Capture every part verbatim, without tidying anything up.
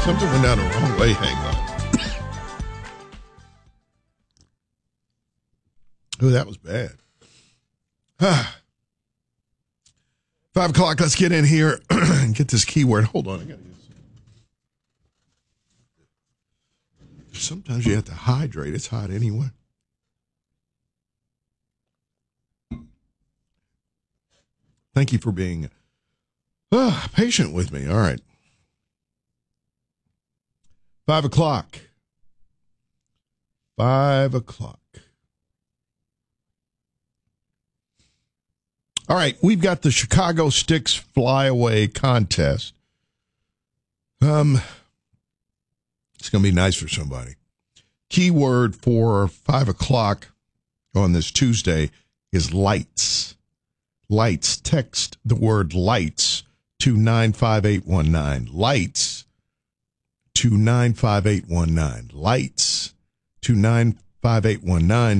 Something went down the wrong way. Hang on. Oh, that was bad. Five o'clock. Let's get in here and get this keyword. Hold on. I gotta use it. Sometimes you have to hydrate. It's hot anyway. Thank you for being uh, patient with me. All right. Five o'clock. Five o'clock. All right, we've got the Chicago Sticks Flyaway Contest. Um, it's going to be nice for somebody. Keyword for five o'clock on this Tuesday is lights. Lights. Text the word lights to nine five eight one nine. Lights to nine five eight one nine. Lights to nine five eight one nine.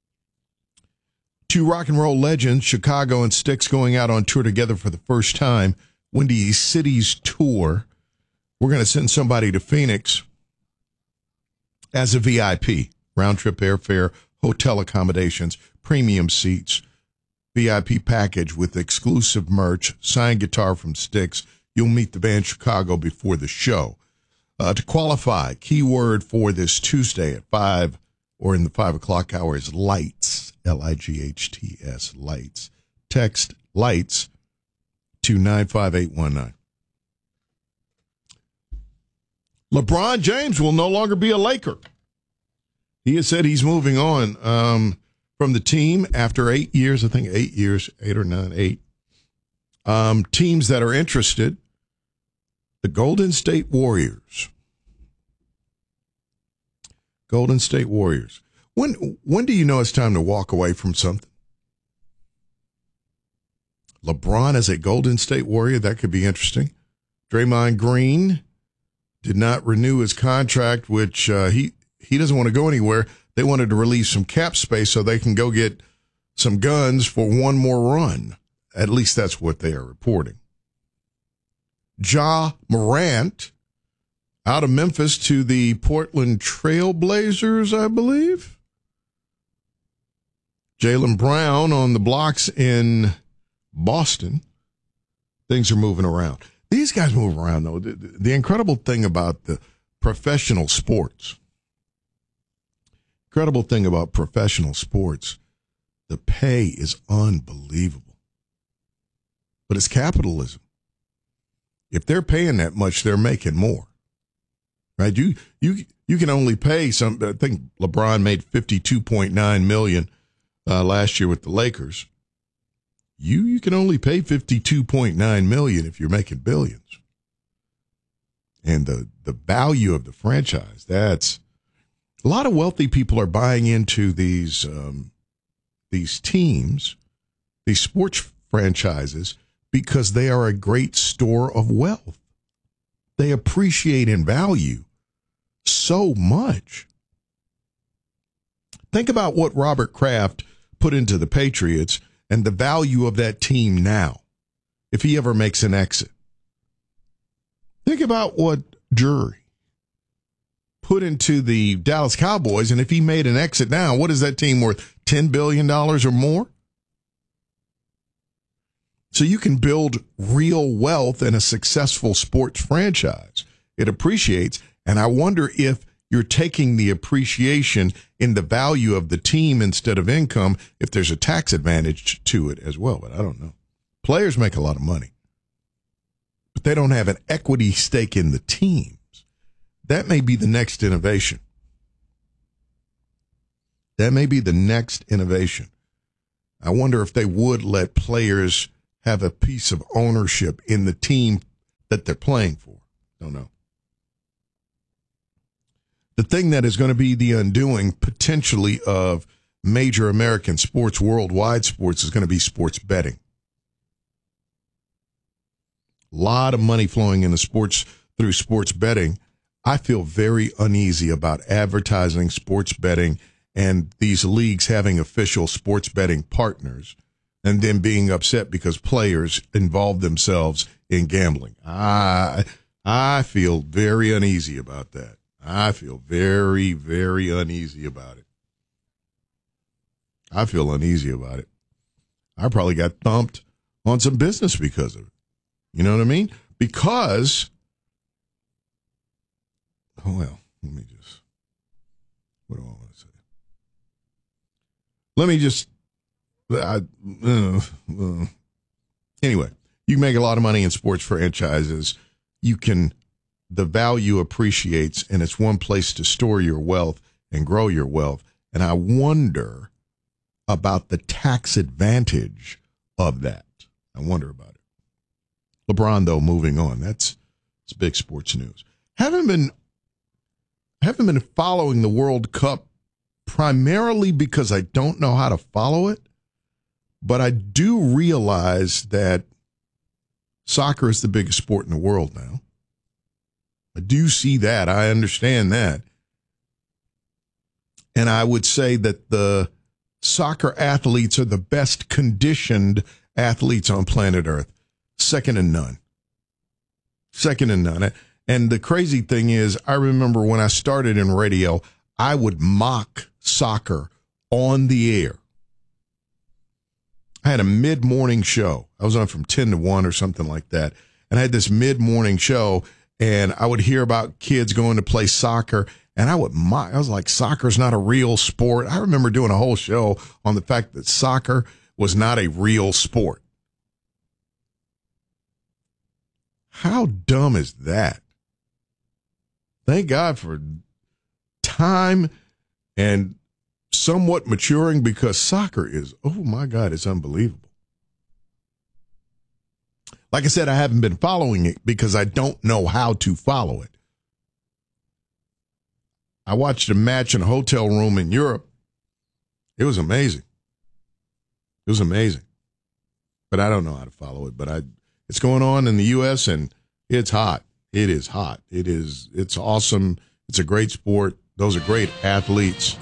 Two rock and roll legends, Chicago and Styx, going out on tour together for the first time. Windy Cities Tour. We're going to send somebody to Phoenix as a V I P. Round-trip airfare, hotel accommodations, premium seats, V I P package with exclusive merch, signed guitar from Styx. You'll meet the band Chicago before the show. Uh, to qualify, keyword for this Tuesday at five or in the five o'clock hour is lights. L I G H T S, lights. Text lights to nine five eight one nine. LeBron James will no longer be a Laker. He has said he's moving on um, from the team after eight years, I think eight years, eight or nine, eight. Um, teams that are interested, the Golden State Warriors. Golden State Warriors. When when do you know it's time to walk away from something? LeBron as a Golden State Warrior, that could be interesting. Draymond Green did not renew his contract, which uh, he, he doesn't want to go anywhere. They wanted to release some cap space so they can go get some guns for one more run. At least that's what they are reporting. Ja Morant out of Memphis to the Portland Trail Blazers, I believe. Jaylen Brown on the blocks in Boston. Things are moving around. These guys move around, though. The, the incredible thing about the professional sports, incredible thing about professional sports, the pay is unbelievable. But it's capitalism. If they're paying that much, they're making more. Right? You you you can only pay some. I think LeBron made fifty-two point nine million dollars uh, last year with the Lakers. You you can only pay fifty-two point nine million dollars if you're making billions. And the the value of the franchise, that's a lot of wealthy people are buying into these um, these teams, these sports franchises, because they are a great store of wealth. They appreciate in value so much. Think about what Robert Kraft put into the Patriots and the value of that team now, if he ever makes an exit. Think about what Drury put into the Dallas Cowboys, and if he made an exit now, what is that team worth? ten billion dollars or more? So you can build real wealth in a successful sports franchise. It appreciates, and I wonder if you're taking the appreciation in the value of the team instead of income, if there's a tax advantage to it as well, but I don't know. Players make a lot of money, but they don't have an equity stake in the teams. That may be the next innovation. That may be the next innovation. I wonder if they would let players have a piece of ownership in the team that they're playing for. Don't know. The thing that is going to be the undoing potentially of major American sports, worldwide sports, is going to be sports betting. A lot of money flowing into sports through sports betting. I feel very uneasy about advertising sports betting and these leagues having official sports betting partners and then being upset because players involve themselves in gambling. I, I feel very uneasy about that. I feel very, very uneasy about it. I feel uneasy about it. I probably got thumped on some business because of it. You know what I mean? Because, oh, well, let me just, what do I want to say? Let me just, I, uh, uh, anyway, you can make a lot of money in sports franchises. You can, the value appreciates, and it's one place to store your wealth and grow your wealth. And I wonder about the tax advantage of that. I wonder about it. LeBron, though, moving on. That's, that's big sports news. Haven't been, haven't been following the World Cup primarily because I don't know how to follow it, but I do realize that soccer is the biggest sport in the world now. I do see that. I understand that. And I would say that the soccer athletes are the best conditioned athletes on planet Earth. Second to none. Second to none. And the crazy thing is, I remember when I started in radio, I would mock soccer on the air. I had a mid-morning show. I was on from ten to one or something like that. And I had this mid-morning show, and I would hear about kids going to play soccer, and I would mock. I was like, soccer's not a real sport. I remember doing a whole show on the fact that soccer was not a real sport. How dumb is that? Thank God for time and somewhat maturing, because soccer is, oh my God, it's unbelievable. Like I said, I haven't been following it because I don't know how to follow it. I watched a match in a hotel room in Europe. It was amazing. It was amazing. But I don't know how to follow it. But I, it's going on in the U S and it's hot. It is hot. It is, it's awesome. It's a great sport. Those are great athletes.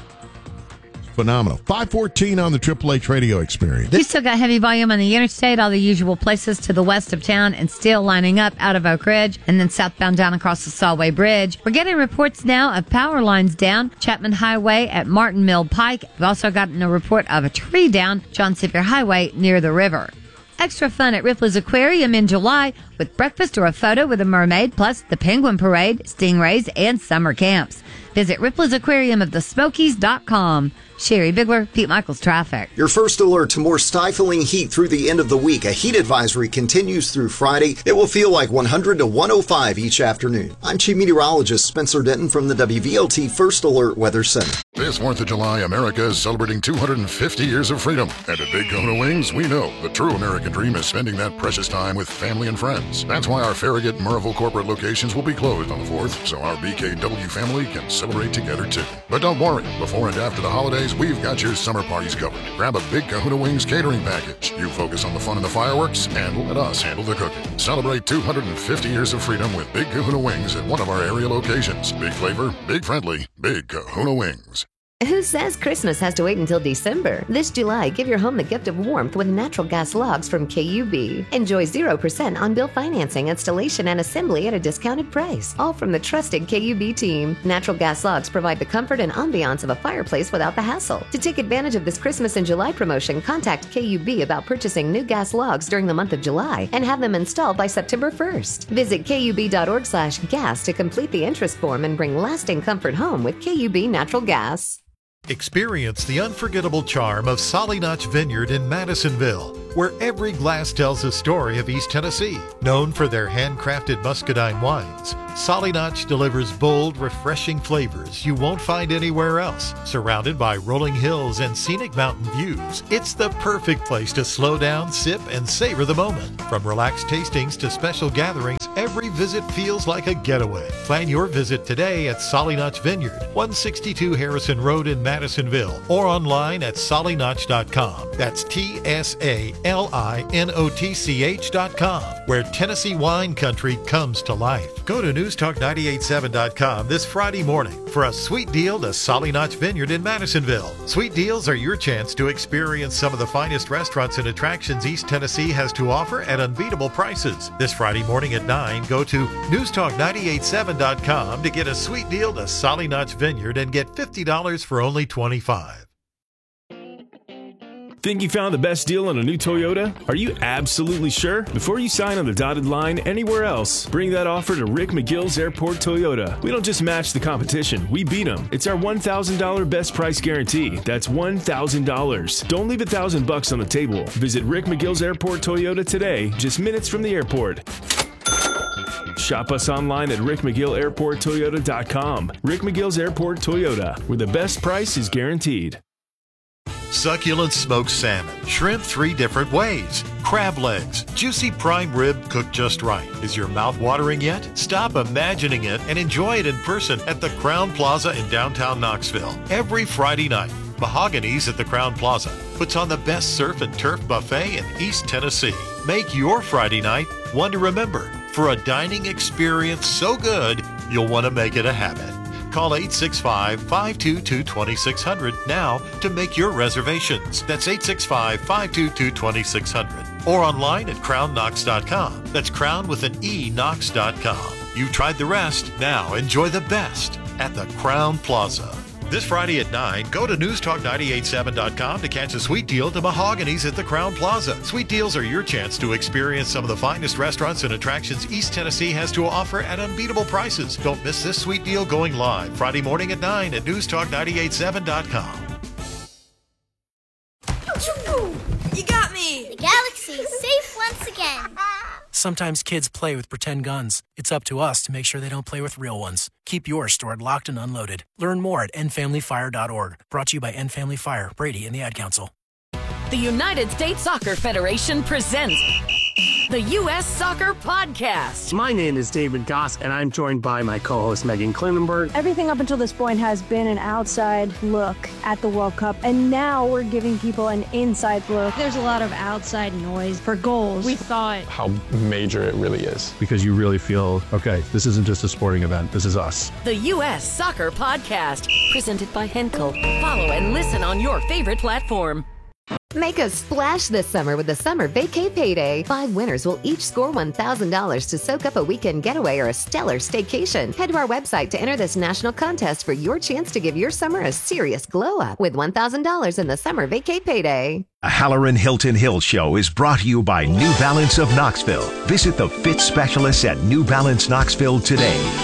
Phenomenal. five fourteen on the Triple H Radio Experience. You still got heavy volume on the interstate, all the usual places to the west of town, and still lining up out of Oak Ridge and then southbound down across the Solway Bridge. We're getting reports now of power lines down Chapman Highway at Martin Mill Pike. We've also gotten a report of a tree down John Sevier Highway near the river. Extra fun at Ripley's Aquarium in July with breakfast or a photo with a mermaid, plus the penguin parade, stingrays, and summer camps. Visit Ripley's Aquarium of the Smokies dot com. Sherry Bigler, Pete Michaels Traffic. Your first alert to more stifling heat through the end of the week. A heat advisory continues through Friday. It will feel like one hundred to one oh five each afternoon. I'm Chief Meteorologist Spencer Denton from the W V L T First Alert Weather Center. This fourth of July, America is celebrating two hundred fifty years of freedom. And at Big Kahuna Wings, we know the true American dream is spending that precious time with family and friends. That's why our Farragut and Murrayville corporate locations will be closed on the fourth, so our B K W family can celebrate together too. But don't worry, before and after the holidays, we've got your summer parties covered. Grab a Big Kahuna Wings catering package. You focus on the fun and the fireworks, and let us handle the cooking. Celebrate two hundred fifty years of freedom with Big Kahuna Wings at one of our area locations. Big flavor, big friendly, Big Kahuna Wings. Who says Christmas has to wait until December? This July, give your home the gift of warmth with natural gas logs from K U B. Enjoy zero percent on-bill financing, installation, and assembly at a discounted price. All from the trusted K U B team. Natural gas logs provide the comfort and ambiance of a fireplace without the hassle. To take advantage of this Christmas in July promotion, contact K U B about purchasing new gas logs during the month of July and have them installed by September first. Visit K U B dot org slash gas to complete the interest form and bring lasting comfort home with K U B Natural Gas. Experience the unforgettable charm of Solly Notch Vineyard in Madisonville, where every glass tells a story of East Tennessee. Known for their handcrafted muscadine wines, Solly Notch delivers bold, refreshing flavors you won't find anywhere else. Surrounded by rolling hills and scenic mountain views, it's the perfect place to slow down, sip, and savor the moment. From relaxed tastings to special gatherings, every visit feels like a getaway. Plan your visit today at Solly Notch Vineyard, one sixty-two Harrison Road in Madisonville, or online at solly notch dot com. That's T S A L I N O T C H dot com, where Tennessee wine country comes to life. Go to news talk nine eight seven dot com this Friday morning for a sweet deal to Solly Notch Vineyard in Madisonville. Sweet deals are your chance to experience some of the finest restaurants and attractions East Tennessee has to offer at unbeatable prices. This Friday morning at nine, nine, go to news talk nine eight seven dot com to get a sweet deal to Solly Notch Vineyard and get fifty dollars for only twenty-five dollars. Think you found the best deal on a new Toyota? Are you absolutely sure? Before you sign on the dotted line anywhere else, bring that offer to Rick McGill's Airport Toyota. We don't just match the competition, we beat them. It's our one thousand dollars best price guarantee. That's one thousand dollars. Don't leave a thousand bucks on the table. Visit Rick McGill's Airport Toyota today, just minutes from the airport. Shop us online at rick mcgill airport toyota dot com. Rick McGill's Airport Toyota, where the best price is guaranteed. Succulent smoked salmon, shrimp three different ways, crab legs, juicy prime rib cooked just right. Is your mouth watering yet? Stop imagining it and enjoy it in person at the Crown Plaza in downtown Knoxville. Every Friday night, Mahogany's at the Crown Plaza puts on the best surf and turf buffet in East Tennessee. Make your Friday night one to remember for a dining experience so good you'll want to make it a habit. Call eight six five, five two two, two six zero zero now to make your reservations. That's eight six five, five two two, two six zero zero. Or online at crown knox dot com. That's crown with an E, knox dot com. You've tried the rest. Now enjoy the best at the Crown Plaza. This Friday at nine, go to news talk nine eight seven dot com to catch a sweet deal to Mahogany's at the Crown Plaza. Sweet deals are your chance to experience some of the finest restaurants and attractions East Tennessee has to offer at unbeatable prices. Don't miss this sweet deal going live Friday morning at nine at news talk nine eight seven dot com. You got me! The galaxy is safe once again. Sometimes kids play with pretend guns. It's up to us to make sure they don't play with real ones. Keep yours stored locked and unloaded. Learn more at end family fire dot org. Brought to you by End Family Fire, Brady, and the Ad Council. The United States Soccer Federation presents the U S Soccer Podcast. My name is David Goss, and I'm joined by my co-host Megan Klinenberg. Everything up until this point has been an outside look at the World Cup, and now we're giving people an inside look. There's a lot of outside noise for goals. We thought how major it really is. Because you really feel, okay, this isn't just a sporting event, this is us. The U S Soccer Podcast, presented by Henkel. Follow and listen on your favorite platform. Make a splash this summer with the Summer Vacay Payday. Five winners will each score one thousand dollars to soak up a weekend getaway or a stellar staycation. Head to our website to enter this national contest for your chance to give your summer a serious glow-up with one thousand dollars in the Summer Vacay Payday. A Halloran Hilton Hill Show is brought to you by New Balance of Knoxville. Visit the fit specialists at New Balance Knoxville today.